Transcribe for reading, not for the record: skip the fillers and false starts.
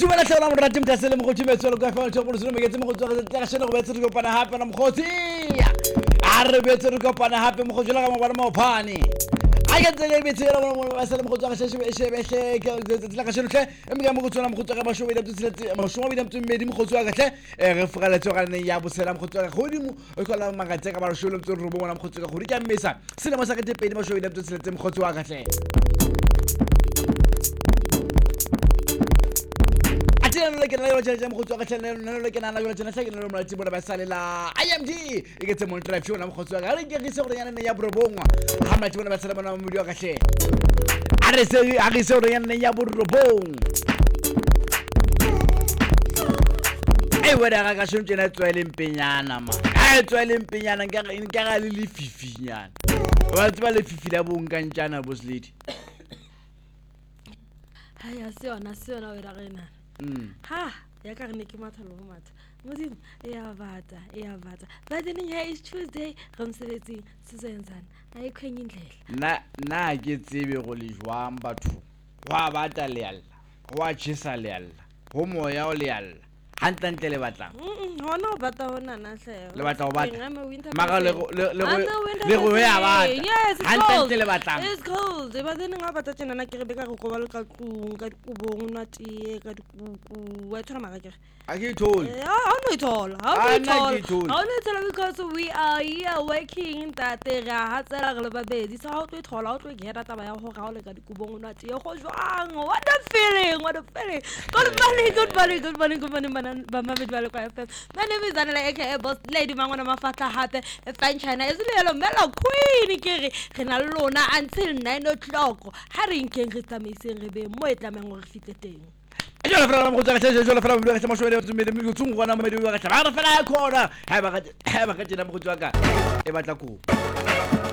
tumela tlhola mo ratimo ka sele mo go timetselo ka fa go se mo ke mo go tswa ka sheno go betsa go pana hape na mogotsi a re betsa go pana hape mo go jela ka mo bana mo phane a ke tsele betsa mo ba sele mo go tswa ka shebe ka sheno tle emga mo go tswa mo go tswa ka basho ile tseletse mo shoma ile medi mo go tswa ka tle re fuga le tswa ne ya bosela mo go tswa ka godimo o khola magatse ka basho ile mtso rubo mo go tswa ka go di ka mmesa sele mo sa ka tepedi basho ile tseletse mo go tswa ka tle le ke nna le mo go tswa ka tlhele le ke nna le tsena tlhele le mo ratsi bona ba salela IMD e ke tse mo drive yona mo go tswa ka re ke se gore yana ne ya borobongwa ha matsi bona ba tsela bona mo dio ka tlhele a re se gore yana ne ya borobong wena ga shon tsena tswele mpenyana ma a tswele mpenyana nka ga le fifinyana ba tseba le fifila bonka ntjana boss lady haya siona wena rena ha ya ka re ne ke mathalo go matha modimo ya bata but then here is Tuesday go msebetsing sizenzana ayikhwenye indlela na ke tsebe go le jwang batho wa bata le alla wa chisa le alla go moya o le alla hantle le batlang hona o bata hona na hle le batla go bata maga le go ya bata hantle le batlang it's cold but then nga bata tsena na ke re beka go ba le ka tung ka kubong na tie ka dikuku wa tsona maga ke a ke told how no told because we are here working that ra ha tsela re le babedi so how to thola how to get taba ya go ga o le ka dikubong na tie go jwang what a feeling good morning ba mabedi ba le kwa FM my name is Anela aka boss lady mangwana mafatla hape fine china is le mela queen ke re na lona until 9 o'clock ha re nkeng re tsamaiseng re be mo etlameng go re fitle teng jole fela mo tsaka jole fela mo ka mo shwele tsumele mo tsungu gona mo medi wa ka tsaba fela ya khona ha ba ka tsena mo go tswa ka e batla ko